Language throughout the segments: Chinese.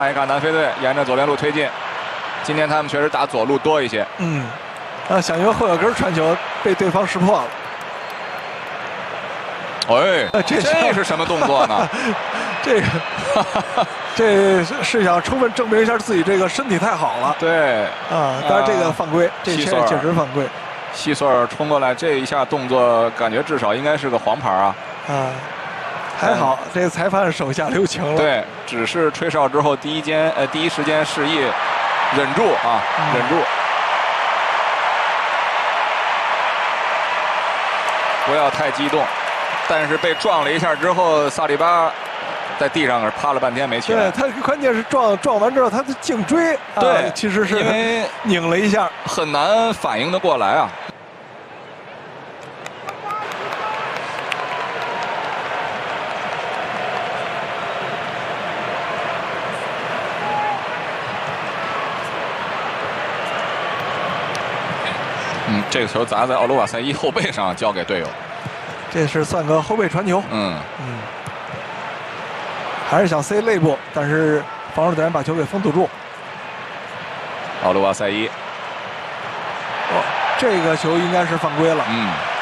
看一看南非队沿着左边路推进，今天他们确实打左路多一些。 想用后脚跟传球被对方识破了。 这是什么动作呢？ 这是想充分证明一下自己这个身体太好了。 对但是这个犯规，这确实犯规。 希索尔冲过来这一下动作，感觉至少应该是个黄牌啊。 还好这个裁判手下留情了。 对，只是吹哨之后第一时间示意忍住啊，忍住，不要太激动。但是被撞了一下之后，萨利巴在地上趴了半天没起来。 对，他关键是撞完之后，他的颈椎对， 其实是因为拧了一下， 很难反应得过来啊。这个球砸在奥卢瓦塞伊后背上，交给队友。 这是算个后背传球。还是想塞肋部，但是防守队员把球给封堵住。 奥卢瓦塞伊， 这个球应该是犯规了。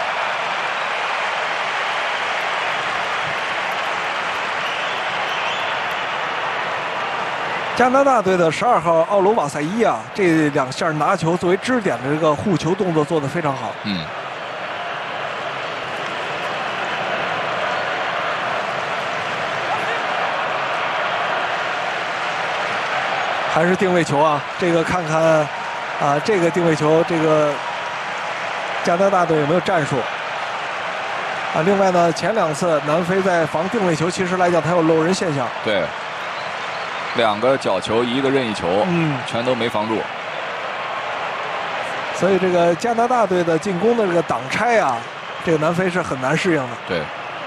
加拿大队的12号奥卢瓦塞伊啊，这2下拿球作为支点的这个护球动作做得非常好。还是定位球啊，这个看看啊，这个定位球，这个加拿大队有没有战术啊？另外呢，前2次南非在防定位球，其实来讲它有漏人现象。 对，2个角球，1个任意球，全都没防住。 所以这个加拿大队的进攻的这个挡拆啊，这个南非是很难适应的。 对。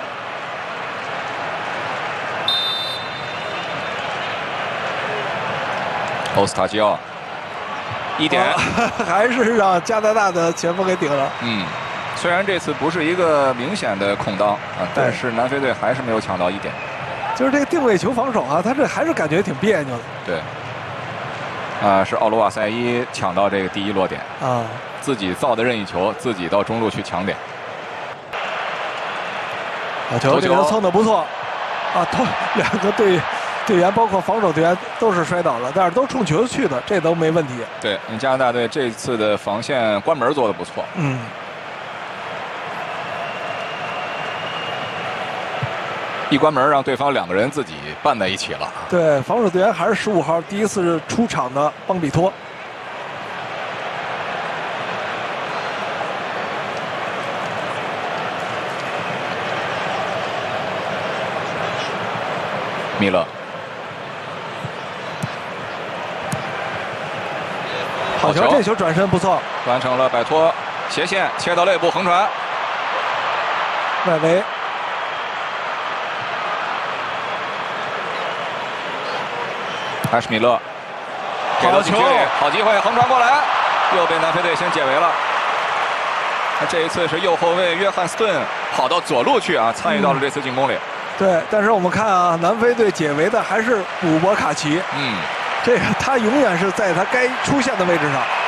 欧斯塔基奥1点， 还是让加拿大的前锋给顶了。 虽然这次不是一个明显的空当啊，但是南非队还是没有抢到1点。 就是这个定位球防守啊，他这还是感觉挺别扭的。 对，是奥卢瓦塞伊抢到这个第1落点啊， 自己造的任意球，自己到中路去抢点。 球这个蹭的不错啊，2个队员包括防守队员都是摔倒了，但是都冲球去的，这都没问题。 对，加拿大队这次的防线关门做得不错。一关门让对方2个人自己绊在一起了。 对，防守队员还是15号第一次出场的邦比托。 米勒。 好球，这球转身不错， 完成了摆脱斜线，切到肋部横传， 外围。 还是米勒，好球，好机会，横传过来，又被南非队先解围了。那这一次是右后卫约翰斯顿跑到左路去啊，参与到了这次进攻里。 对，但是我们看啊，南非队解围的还是伍博卡奇。 嗯， 这个他永远是在他该出现的位置上。